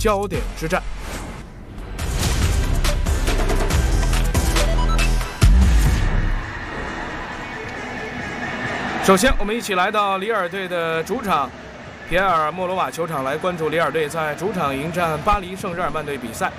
焦点之战。首先，我们一起来到里尔队的主场皮埃尔莫罗瓦球场来关注里尔队在主场迎战巴黎圣日耳曼队比赛。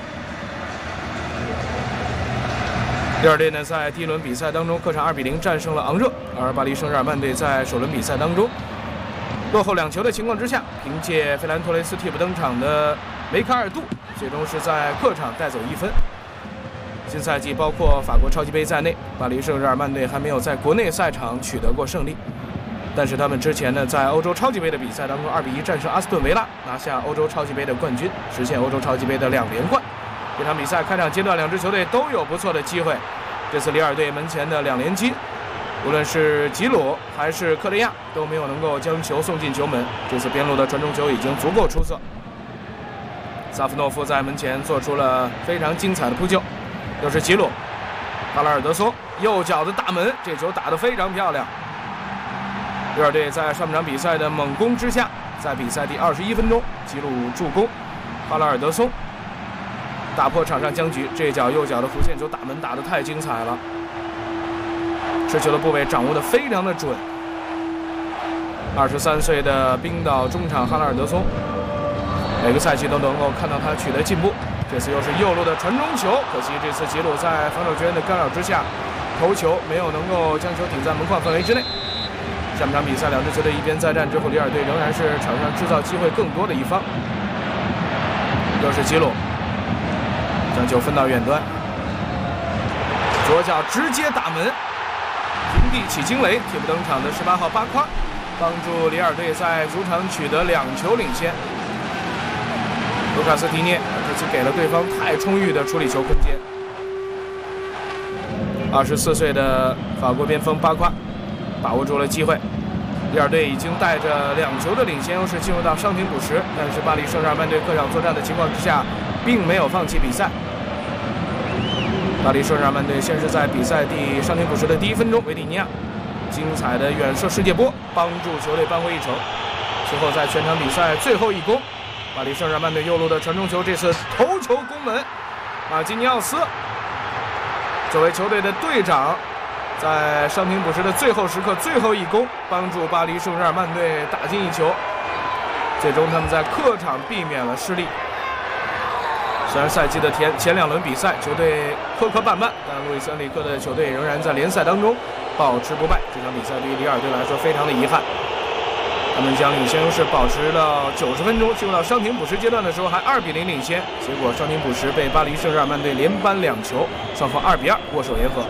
里尔队呢在第一轮比赛当中客场2比0战胜了昂热，而巴黎圣日耳曼队在首轮比赛当中落后2球的情况之下，凭借费兰托雷斯替补登场的梅卡尔杜，最终是在客场带走1分。新赛季包括法国超级杯在内，巴黎圣日耳曼队还没有在国内赛场取得过胜利。但是他们之前呢，在欧洲超级杯的比赛当中2比1战胜阿斯顿维拉，拿下欧洲超级杯的冠军，实现欧洲超级杯的2连冠。这场比赛开场阶段，2支球队都有不错的机会。这次里尔队门前的2连击，无论是吉鲁还是克雷亚都没有能够将球送进球门。这次边路的传中球已经足够出色。萨夫诺夫在门前做出了非常精彩的扑救。又是吉鲁，巴拉尔德松右脚的大门，这球打得非常漂亮。里尔队在上半场比赛的猛攻之下，在比赛第21分钟，吉鲁助攻，巴拉尔德松打破场上僵局。这脚右脚的弧线球打门打得太精彩了，持球的部位掌握得非常的准。23岁的冰岛中场哈拉尔德松，每个赛季都能够看到他取得进步。这次又是右路的传中球，可惜这次吉鲁在防守球员的干扰之下，头球没有能够将球顶在门框范围之内。下半场比赛2支球队一边再战之后，里尔队仍然是场上制造机会更多的一方。又是吉鲁将球分到远端，左脚直接打门，平地起惊雷。替补登场的18号巴夸，帮助里尔队在主场取得2球领先。卢卡斯·迪涅这次给了对方太充裕的处理球空间。24岁的法国边锋巴夸把握住了机会，里尔队已经带着2球的领先优势进入到伤停补时，但是巴黎圣日耳曼队客场作战的情况之下，并没有放弃比赛。巴黎圣日耳曼队先是在比赛伤停补时的第1分钟，维蒂尼亚精彩的远射世界波帮助球队扳回1城。随后在全场比赛最后一攻，巴黎圣日耳曼队右路的传中球，这次头球攻门，马基尼奥斯作为球队的队长，在伤停补时的最后时刻最后一攻，帮助巴黎圣日耳曼队打进1球。最终他们在客场避免了失利。虽然赛季的前2轮比赛球队磕磕绊绊，但路易斯·恩里克的球队仍然在联赛当中保持不败。这场比赛对于里尔队来说非常的遗憾。他们将领先优势保持到90分钟，进入到伤停补时阶段的时候还2比0领先，结果伤停补时被巴黎圣日耳曼队连扳2球，双方2比2握手言和。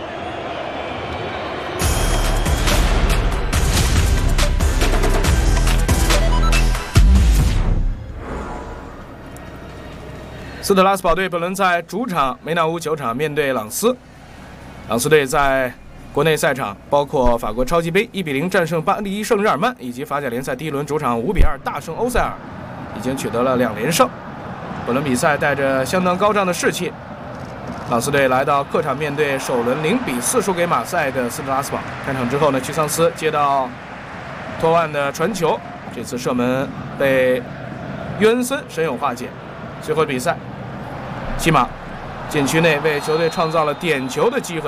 斯特拉斯堡队本轮在主场梅纳乌球场面对朗斯，朗斯队在国内赛场包括法国超级杯1比0战胜巴黎圣日耳曼，以及法甲联赛第1轮主场5比2大胜欧塞尔，已经取得了2连胜。本轮比赛带着相当高涨的士气，朗斯队来到客场面对首轮0比4输给马赛的斯特拉斯堡。开场之后呢，屈桑斯接到托万的传球，这次射门被约恩森神勇化解。随后比赛，西马禁区内为球队创造了点球的机会。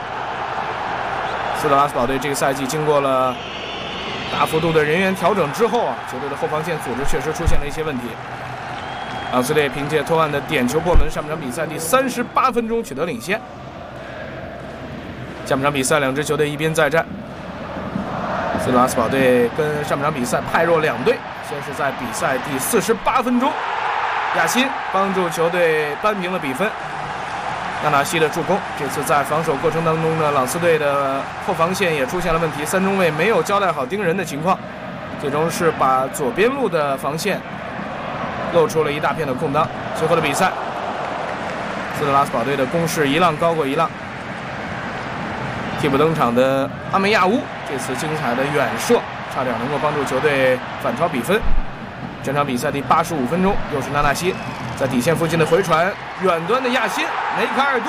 斯特拉斯堡队这个赛季经过了大幅度的人员调整之后球队的后防线组织确实出现了一些问题。朗斯队凭借托万的点球破门，上半场比赛第38分钟取得领先。下半场比赛2支球队一边再战，斯特拉斯堡队跟上半场比赛派弱2队，先是在比赛第48分钟，亚辛帮助球队扳平了比分。纳纳西的助攻，这次在防守过程当中呢，朗斯队的后防线也出现了问题，3中卫没有交代好盯人的情况，最终是把左边路的防线露出了一大片的空当。随后的比赛，斯特拉斯堡队的攻势一浪高过一浪，替补登场的阿梅亚乌这次精彩的远射，差点能够帮助球队反超比分。整场比赛第85分钟，又是纳纳西在底线附近的回传，远端的亚辛梅卡尔杜。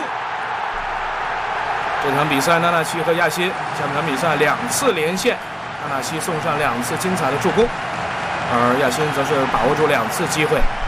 这场比赛纳纳西和亚辛下半场比赛2次连线，纳纳西送上2次精彩的助攻，而亚辛则是把握住2次机会。